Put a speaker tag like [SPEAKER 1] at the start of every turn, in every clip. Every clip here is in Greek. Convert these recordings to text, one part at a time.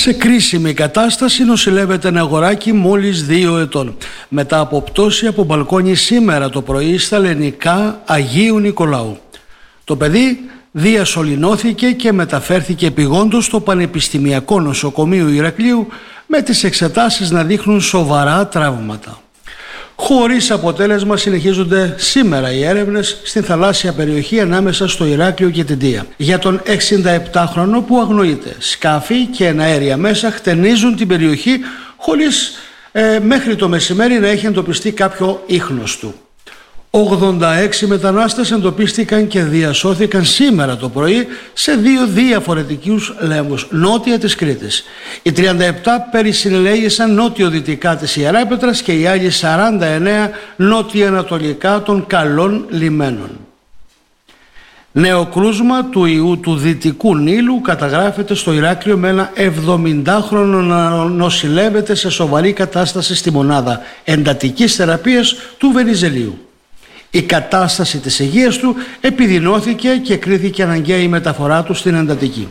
[SPEAKER 1] Σε κρίσιμη κατάσταση νοσηλεύεται ένα αγοράκι μόλις 2 ετών. Μετά από πτώση από μπαλκόνι σήμερα το πρωί στα Λενικά Αγίου Νικολάου. Το παιδί διασωληνώθηκε και μεταφέρθηκε επειγόντως στο Πανεπιστημιακό Νοσοκομείο Ηρακλείου με τις εξετάσεις να δείχνουν σοβαρά τραύματα. Χωρίς αποτέλεσμα συνεχίζονται σήμερα οι έρευνες στην θαλάσσια περιοχή ανάμεσα στο Ηράκλειο και την Τία. Για τον 67χρονο που αγνοείται, σκάφη και εναέρια μέσα χτενίζουν την περιοχή χωρίς μέχρι το μεσημέρι να έχει εντοπιστεί κάποιο ίχνος του. 86 μετανάστες εντοπίστηκαν και διασώθηκαν σήμερα το πρωί σε 2 διαφορετικούς λέμβους νότια της Κρήτης. Οι 37 περισυλλέγησαν νότιο-δυτικά της Ιεράπετρας και οι άλλοι 49 νότια-ανατολικά των καλών λιμένων. Νέο κρούσμα του ιού του Δυτικού Νείλου καταγράφεται στο Ηράκλειο με ένα 70χρονο να νοσηλεύεται σε σοβαρή κατάσταση στη μονάδα εντατικής θεραπείας του Βενιζελίου. Η κατάσταση της υγείας του επιδεινώθηκε και κρίθηκε αναγκαία η μεταφορά του στην εντατική.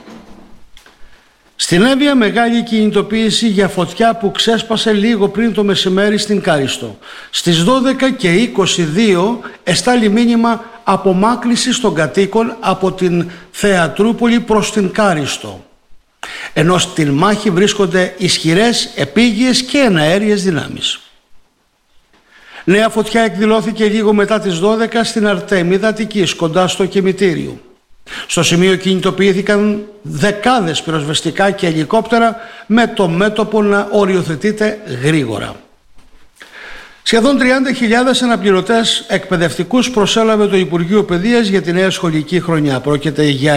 [SPEAKER 1] Στην Εύβοια μεγάλη κινητοποίηση για φωτιά που ξέσπασε λίγο πριν το μεσημέρι στην Κάριστο. Στις 12:22 εστάλει μήνυμα απομάκρυνσης των κατοίκων από την Θεατρούπολη προς την Κάριστο. Ενώ στην μάχη βρίσκονται ισχυρές επίγειες και εναέριες δυνάμεις. Νέα φωτιά εκδηλώθηκε λίγο μετά τις 12 στην Αρτέμιδα Αττικής, κοντά στο κημητήριο. Στο σημείο κινητοποιήθηκαν δεκάδες πυροσβεστικά και ελικόπτερα με το μέτωπο να οριοθετείται γρήγορα. Σχεδόν 30.000 αναπληρωτές εκπαιδευτικούς προσέλαβε το Υπουργείο Παιδείας για τη νέα σχολική χρονιά. Πρόκειται για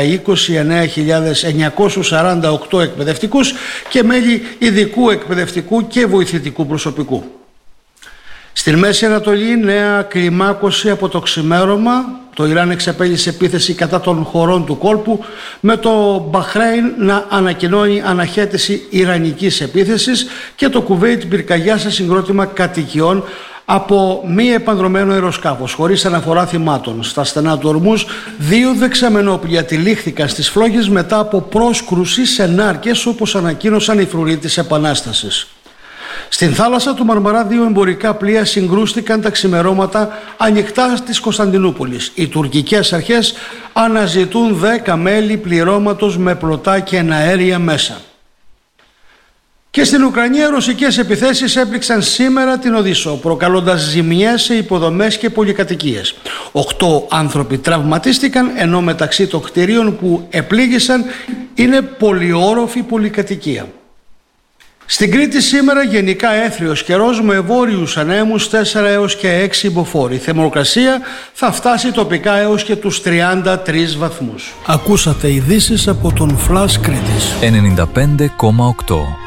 [SPEAKER 1] 29.948 εκπαιδευτικούς και μέλη ειδικού εκπαιδευτικού και βοηθητικού προσωπικού. Στην Μέση Ανατολή νέα κλιμάκωση από το ξημέρωμα. Το Ιράν εξαπέλυσε επίθεση κατά των χωρών του κόλπου, με το Μπαχρέιν να ανακοινώνει αναχέτηση ιρανικής επίθεσης και το Κουβέιτ πυρκαγιά σε συγκρότημα κατοικιών από μη επανδρωμένο αεροσκάφος χωρίς αναφορά θυμάτων. Στα στενά του Ορμούζ 2 δεξαμενόπλια τυλίχθηκαν στις φλόγες μετά από πρόσκρουση σε νάρκες, όπως ανακοίνωσαν οι φρουροί της Επανάστασης. Στην θάλασσα του Μαρμαρά 2 εμπορικά πλοία συγκρούστηκαν τα ξημερώματα ανοιχτά της Κωνσταντινούπολης. Οι τουρκικές αρχές αναζητούν 10 μέλη πληρώματος με πλωτά και εναέρια μέσα. Και στην Ουκρανία ρωσικές επιθέσεις έπληξαν σήμερα την Οδύσσο, προκαλώντας ζημιές σε υποδομές και πολυκατοικίες. 8 άνθρωποι τραυματίστηκαν, ενώ μεταξύ των κτηρίων που επλήγησαν είναι πολυόροφη πολυκατοικία. Στην Κρήτη σήμερα γενικά έθριος καιρός με βόρειους ανέμους 4 έως και 6 υποφόροι. Η θερμοκρασία θα φτάσει τοπικά έως και τους 33 βαθμούς. Ακούσατε ειδήσεις από τον Flash Κρήτης
[SPEAKER 2] 95,8.